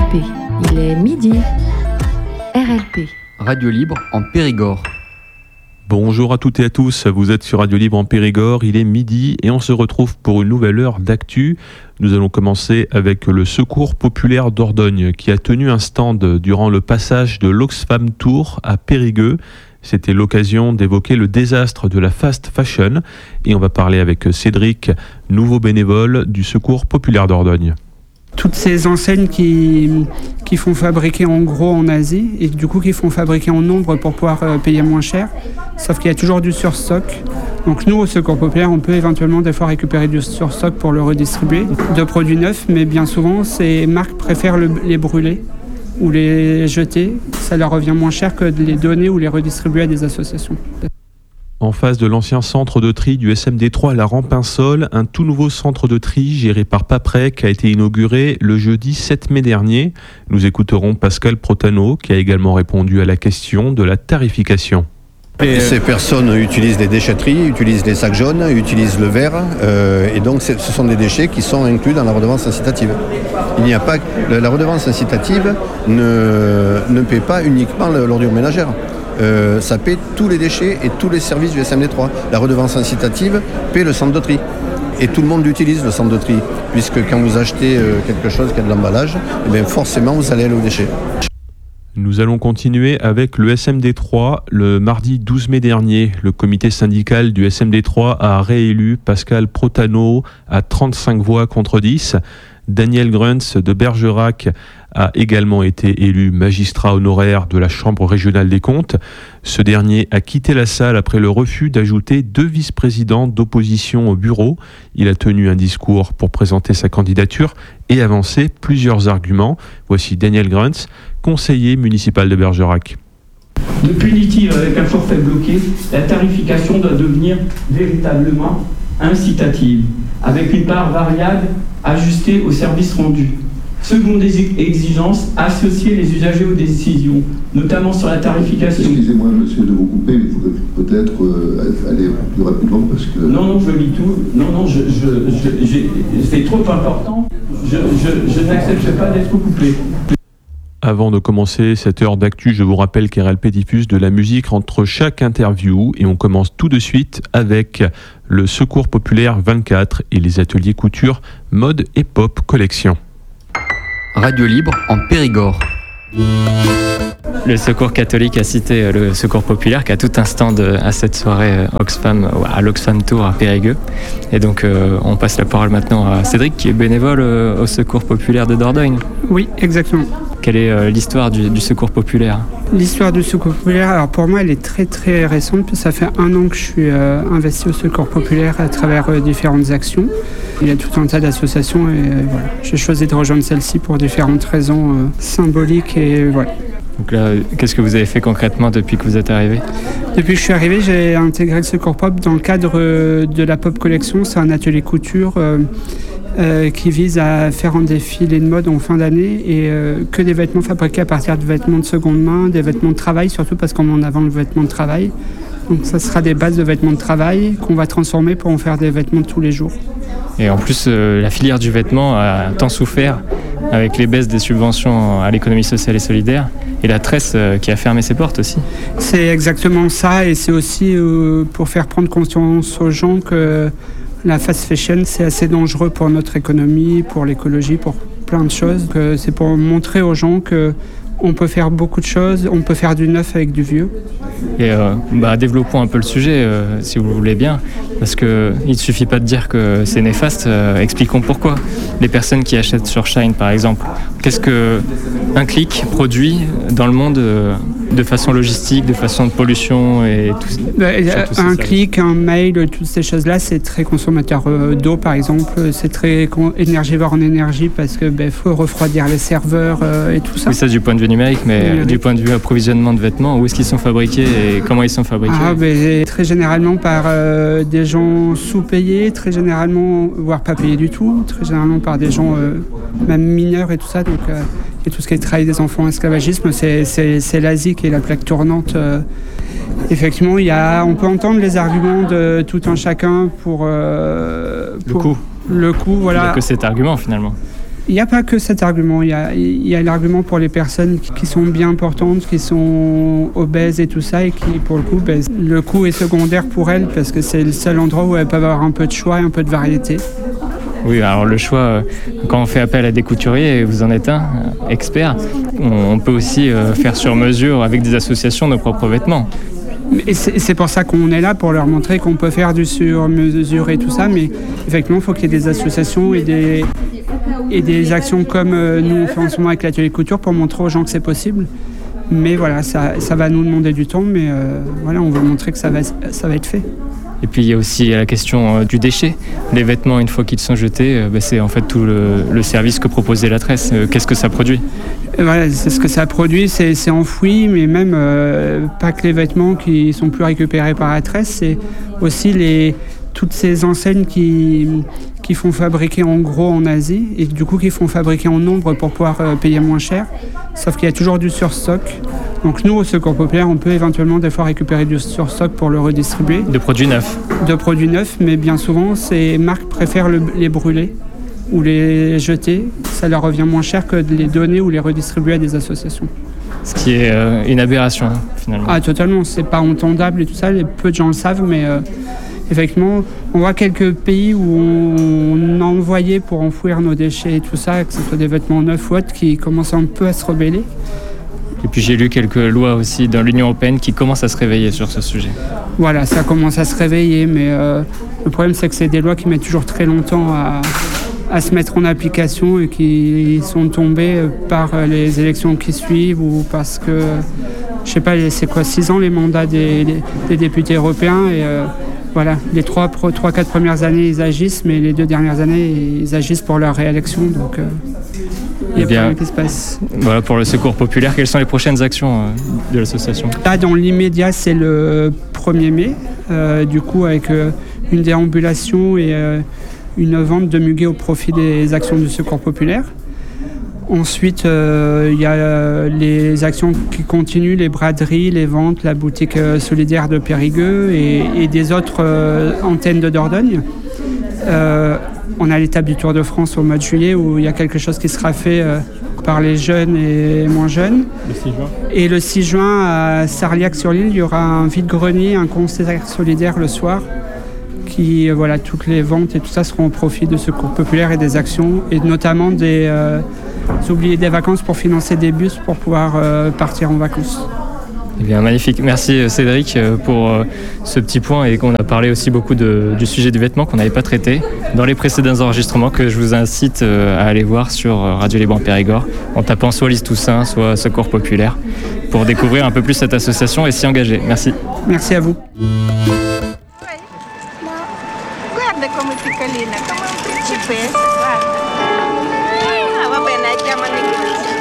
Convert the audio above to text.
RLP, il est midi. RLP. Radio Libre en Périgord. Bonjour à toutes et à tous, vous êtes sur Radio Libre en Périgord, il est midi et on se retrouve pour une nouvelle heure d'actu. Nous allons commencer avec le Secours populaire Dordogne qui a tenu un stand durant le passage de l'Oxfam Tour à Périgueux. C'était l'occasion d'évoquer le désastre de la fast fashion et on va parler avec Cédric, nouveau bénévole du Secours populaire Dordogne. Toutes ces enseignes qui font fabriquer en gros en Asie et du coup qui font fabriquer en nombre pour pouvoir payer moins cher, sauf qu'il y a toujours du surstock. Donc nous, au Secours populaire, on peut éventuellement des fois récupérer du surstock pour le redistribuer de produits neufs, mais bien souvent, ces marques préfèrent les brûler ou les jeter. Ça leur revient moins cher que de les donner ou les redistribuer à des associations. En face de l'ancien centre de tri du SMD3 à la Rampensol, un tout nouveau centre de tri géré par Paprec a été inauguré le jeudi 7 mai dernier. Nous écouterons Pascal Protano qui a également répondu à la question de la tarification. Ces personnes utilisent les déchetteries, utilisent les sacs jaunes, utilisent le verre et donc ce sont des déchets qui sont inclus dans la redevance incitative. Il n'y a pas, la redevance incitative ne paie pas uniquement l'ordure ménagère. Ça paie tous les déchets et tous les services du SMD3. La redevance incitative paie le centre de tri. Et tout le monde utilise le centre de tri, puisque quand vous achetez quelque chose qui a de l'emballage, eh bien forcément vous allez aller aux déchets. Nous allons continuer avec le SMD3. Le mardi 12 mai dernier, le comité syndical du SMD3 a réélu Pascal Protano à 35 voix contre 10. Daniel Gruntz de Bergerac a également été élu magistrat honoraire de la Chambre régionale des comptes. Ce dernier a quitté la salle après le refus d'ajouter 2 vice-présidents d'opposition au bureau. Il a tenu un discours pour présenter sa candidature et avancer plusieurs arguments. Voici Daniel Gruntz, conseiller municipal de Bergerac. De punitive avec un forfait bloqué, la tarification doit devenir véritablement incitative, avec une part variable ajustée au service rendu. Seconde exigence, associer les usagers aux décisions, notamment sur la tarification. Excusez-moi, monsieur, de vous couper, mais il faudrait peut-être aller plus rapidement parce que... Non, je lis tout. Non, c'est trop important. Je n'accepte pas d'être coupé. Avant de commencer cette heure d'actu, je vous rappelle qu'RLP diffuse de la musique entre chaque interview et on commence tout de suite avec le Secours populaire 24 et les ateliers couture mode et pop collection. Radio Libre en Périgord. Le Secours catholique a cité le Secours populaire qui a tout un stand à cette soirée Oxfam, à l'Oxfam Tour à Périgueux. Et donc on passe la parole maintenant à Cédric qui est bénévole au Secours populaire de Dordogne. Oui, exactement. Quelle est l'histoire du Secours populaire ? L'histoire du Secours populaire, alors pour moi elle est très très récente. Ça fait 1 an que je suis investi au Secours populaire à travers différentes actions. Il y a tout un tas d'associations et voilà. J'ai choisi de rejoindre celle-ci pour différentes raisons symboliques et voilà. Donc là, qu'est-ce que vous avez fait concrètement depuis que vous êtes arrivé ? Depuis que je suis arrivé, j'ai intégré le Secours Pop dans le cadre de la Pop Collection. C'est un atelier couture qui vise à faire un défilé de mode en fin d'année et que des vêtements fabriqués à partir de vêtements de seconde main, des vêtements de travail, surtout parce qu'on met en avant le vêtement de travail. Donc ça sera des bases de vêtements de travail qu'on va transformer pour en faire des vêtements de tous les jours. Et en plus, la filière du vêtement a tant souffert avec les baisses des subventions à l'économie sociale et solidaire et la tresse qui a fermé ses portes aussi. C'est exactement ça et c'est aussi pour faire prendre conscience aux gens que la fast fashion c'est assez dangereux pour notre économie, pour l'écologie, pour plein de choses. C'est pour montrer aux gens que on peut faire beaucoup de choses, on peut faire du neuf avec du vieux. Et développons un peu le sujet, si vous le voulez bien, parce qu'il ne suffit pas de dire que c'est néfaste, expliquons pourquoi. Les personnes qui achètent sur Shine, par exemple, qu'est-ce qu'un clic produit dans le monde de façon logistique, de façon de pollution et tout un clic, un mail, toutes ces choses-là, c'est très consommateur d'eau, par exemple, c'est très énergivore en énergie parce que faut refroidir les serveurs et tout ça. Oui, ça du point de vue numérique, mais du point de vue approvisionnement de vêtements, où est-ce qu'ils sont fabriqués et comment ils sont fabriqués ? Très généralement par des gens sous-payés, très généralement, voire pas payés du tout, très généralement par des gens même mineurs et tout ça. Donc, et tout ce qui est travail des enfants, esclavagisme, c'est l'Asie qui est la plaque tournante. Effectivement, on peut entendre les arguments de tout un chacun pour le coût. Le coût, voilà. Il n'y a que cet argument finalement. Il n'y a pas que cet argument, il y a l'argument pour les personnes qui sont bien portantes, qui sont obèses et tout ça, et qui, pour le coup, le coût est secondaire pour elles parce que c'est le seul endroit où elles peuvent avoir un peu de choix et un peu de variété. Oui, alors le choix, quand on fait appel à des couturiers, et vous en êtes un expert, on peut aussi faire sur mesure avec des associations nos propres vêtements. Et c'est pour ça qu'on est là, pour leur montrer qu'on peut faire du sur-mesure et tout ça, mais effectivement, il faut qu'il y ait des associations et des actions comme nous on fait en ce moment avec l'atelier couture pour montrer aux gens que c'est possible. Mais voilà, ça va nous demander du temps, mais voilà, on veut montrer que ça va être fait. Et puis il y a aussi la question du déchet. Les vêtements, une fois qu'ils sont jetés, c'est en fait tout le service que proposait la tresse. Qu'est-ce que ça produit ? Voilà, c'est ce que ça produit, c'est enfoui, mais même pas que les vêtements qui sont plus récupérés par la tresse, c'est aussi toutes ces enseignes qui font fabriquer en gros en Asie et du coup qui font fabriquer en nombre pour pouvoir payer moins cher, sauf qu'il y a toujours du surstock. Donc nous, au Secours Populaire, on peut éventuellement des fois récupérer du surstock pour le redistribuer. De produits neufs. De produits neufs, mais bien souvent, ces marques préfèrent les brûler ou les jeter. Ça leur revient moins cher que de les donner ou les redistribuer à des associations. Ce qui est une aberration, finalement. Ah, totalement. C'est pas entendable et tout ça. Peu de gens le savent, mais effectivement, on voit quelques pays où on a envoyé pour enfouir nos déchets et tout ça, que ce soit des vêtements neufs ou autres, qui commencent un peu à se rebeller. Et puis j'ai lu quelques lois aussi dans l'Union européenne qui commencent à se réveiller sur ce sujet. Voilà, ça commence à se réveiller, mais le problème c'est que c'est des lois qui mettent toujours très longtemps à se mettre en application et qui sont tombées par les élections qui suivent ou parce que, je sais pas, c'est quoi, 6 ans les mandats des députés européens et voilà, les 3-4 premières années ils agissent, mais les 2 dernières années ils agissent pour leur réélection, donc il y a rien qui se passe. Voilà, pour le Secours Populaire, quelles sont les prochaines actions de l'association ? Là, dans l'immédiat, c'est le 1er mai, du coup avec une déambulation et une vente de muguet au profit des actions du Secours Populaire. Ensuite, il y a les actions qui continuent, les braderies, les ventes, la boutique solidaire de Périgueux et des autres antennes de Dordogne. On a l'étape du Tour de France au mois de juillet où il y a quelque chose qui sera fait par les jeunes et moins jeunes. Le 6 juin. Et le 6 juin, à Sarliac-sur-l'Île, il y aura un vide-grenier, un concert solidaire le soir. Voilà, toutes les ventes et tout ça seront au profit de Secours Populaire et des actions, et notamment des oubliés des vacances pour financer des bus pour pouvoir partir en vacances. Eh bien, magnifique. Merci Cédric pour ce petit point et qu'on a parlé aussi beaucoup du sujet du vêtement qu'on n'avait pas traité dans les précédents enregistrements que je vous incite à aller voir sur Radio Libre en Périgord en tapant soit Lise Toussaint, soit Secours Populaire pour découvrir un peu plus cette association et s'y engager. Merci. Merci à vous. Guarda come piccolina, come un principessa, guarda. Va bene, chiamami così.